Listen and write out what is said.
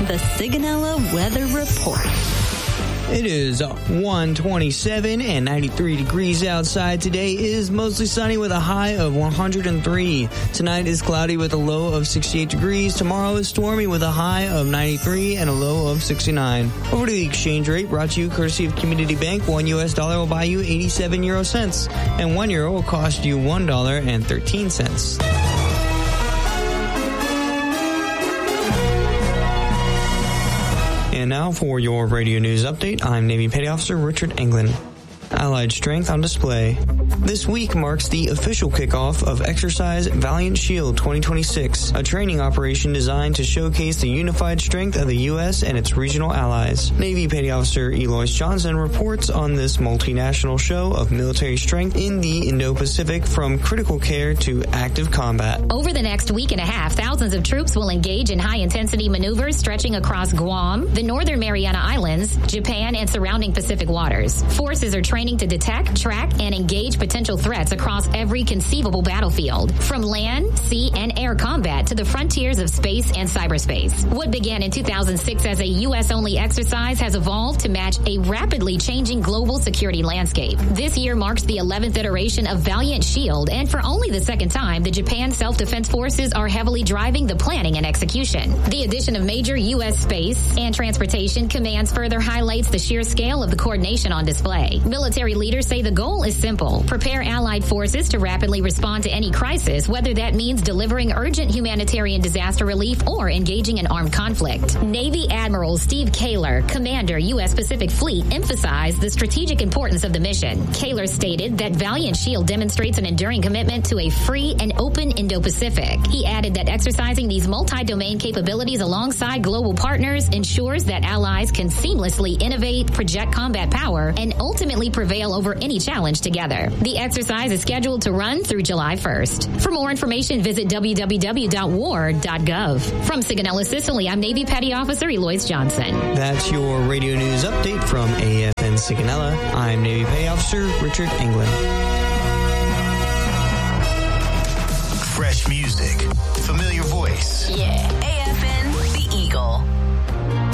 the Sigonella Weather Report. It is 127 and 93 degrees outside. Today is mostly sunny with a high of 103. Tonight is cloudy with a low of 68 degrees. Tomorrow is stormy with a high of 93 and a low of 69. Over to the exchange rate, brought to you courtesy of Community Bank. $1 will buy you 87 euro cents, and €1 will cost you $1.13. And now for your radio news update, I'm Navy Petty Officer Richard Englund. Allied strength on display. This week marks the official kickoff of Exercise Valiant Shield 2026, a training operation designed to showcase the unified strength of the U.S. and its regional allies. Navy Petty Officer Eloise Johnson reports on this multinational show of military strength in the Indo-Pacific, from critical care to active combat. Over the next week and a half, thousands of troops will engage in high-intensity maneuvers stretching across Guam, the Northern Mariana Islands, Japan, and surrounding Pacific waters. Forces are training to detect, track, and engage potential threats across every conceivable battlefield, from land, sea, and air combat to the frontiers of space and cyberspace. What began in 2006 as a U.S.-only exercise has evolved to match a rapidly changing global security landscape. This year marks the 11th iteration of Valiant Shield, and for only the second time, the Japan Self-Defense Forces are heavily driving the planning and execution. The addition of major U.S. space and transportation commands further highlights the sheer scale of the coordination on display. Military leaders say the goal is simple: prepare Allied forces to rapidly respond to any crisis, whether that means delivering urgent humanitarian disaster relief or engaging in armed conflict. Navy Admiral Steve Kaler, Commander, U.S. Pacific Fleet, emphasized the strategic importance of the mission. Kaler stated that Valiant Shield demonstrates an enduring commitment to a free and open Indo-Pacific. He added that exercising these multi-domain capabilities alongside global partners ensures that allies can seamlessly innovate, project combat power, and ultimately prevail over any challenge together. The exercise is scheduled to run through July 1st. For more information, visit www.war.gov. From Sigonella, Sicily, I'm Navy Petty Officer Eloise Johnson. That's your radio news update from AFN Sigonella. I'm Navy Petty Officer Richard Englund. Fresh music, familiar voice. Yeah, AFN, the Eagle.